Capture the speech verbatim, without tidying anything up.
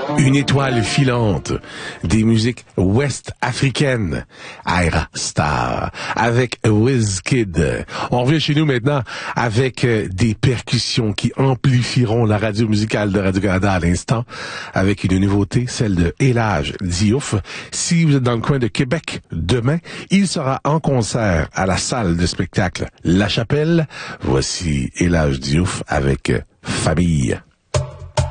Une étoile filante des musiques ouest-africaines, Ayra Starr, avec Wizkid. On revient chez nous maintenant avec euh, des percussions qui amplifieront la radio musicale de Radio-Canada à l'instant, avec une nouveauté, celle de Elhadj Diouf. Si vous êtes dans le coin de Québec, demain, il sera en concert à la salle de spectacle La Chapelle. Voici Elhadj Diouf avec Famille.